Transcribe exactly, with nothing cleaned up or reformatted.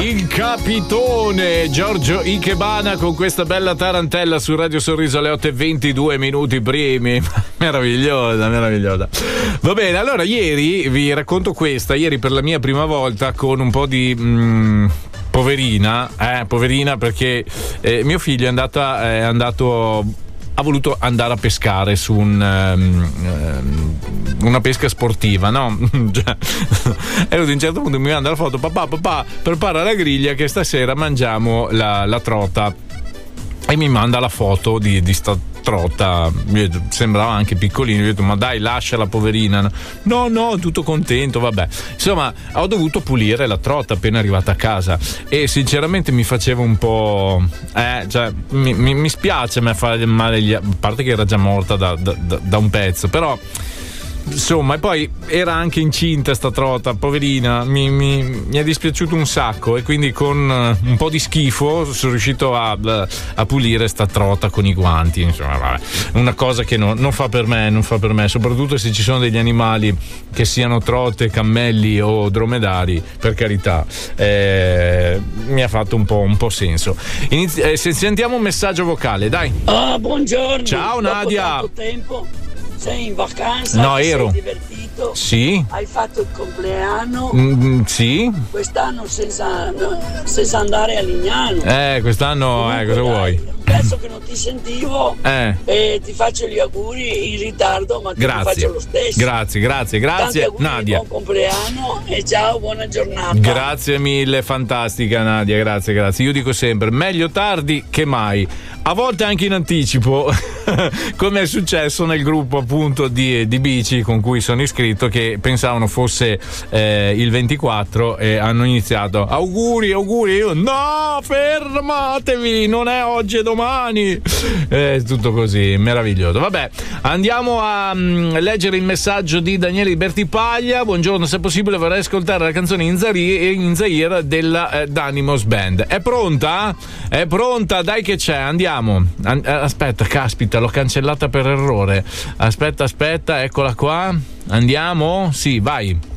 Il capitone Giorgio Ikebana con questa bella tarantella su Radio Sorriso alle otto e ventidue minuti primi. Meravigliosa, meravigliosa. Va bene, allora ieri vi racconto questa. Ieri per la mia prima volta con un po' di... Mm, poverina, eh, poverina perché eh, mio figlio è, andata, è andato... ha voluto andare a pescare su un, um, una pesca sportiva, no? E ad un certo punto mi manda la foto: papà, papà, prepara la griglia che stasera mangiamo la, la trota. E mi manda la foto di, di sta trota, sembrava anche piccolino. Io ho detto: ma dai, lasciala, poverina. No, no, tutto contento, vabbè. Insomma, ho dovuto pulire la trota appena arrivata a casa e sinceramente mi faceva un po', eh, cioè mi, mi, mi spiace me fare male gli... a parte che era già morta da, da, da un pezzo, però insomma, e poi era anche incinta sta trota, poverina, mi, mi, mi è dispiaciuto un sacco, e quindi con un po' di schifo sono riuscito a, a pulire sta trota con i guanti. Insomma, vabbè, una cosa che no, non fa per me, non fa per me, soprattutto se ci sono degli animali che siano trote, cammelli o dromedari, per carità, eh, mi ha fatto un po', un po' senso. Inizi- eh, se sentiamo un messaggio vocale, dai. Ah, buongiorno. Ciao Nadia. Dopo tanto tempo sei in vacanza? No, ti ero. Sei divertito? Sì. Hai fatto il compleanno? Mm, sì. Quest'anno senza, senza andare a Lignano. Eh, quest'anno, Comunque, eh, cosa dai, vuoi? Un pezzo che non ti sentivo, Eh. e ti faccio gli auguri in ritardo, ma che ti Grazie. faccio lo stesso. Grazie, grazie, Tanti grazie auguri, Nadia. buon compleanno e ciao, buona giornata. Grazie mille, fantastica Nadia, grazie, grazie. Io dico sempre, meglio tardi che mai. A volte anche in anticipo, come è successo nel gruppo appunto di, di bici con cui sono iscritto, che pensavano fosse eh, il ventiquattro e hanno iniziato auguri, auguri. Io no, fermatevi, non è oggi e domani. È tutto così, meraviglioso. Vabbè, andiamo a um, leggere il messaggio di Daniele Bertipaglia. Buongiorno, se è possibile vorrei ascoltare la canzone In Zaire, in Zaire della eh, Danimos Band. È pronta? È pronta, dai che c'è, andiamo. An- aspetta, caspita, l'ho cancellata per errore. Aspetta, aspetta, eccola qua. Andiamo? Sì, vai.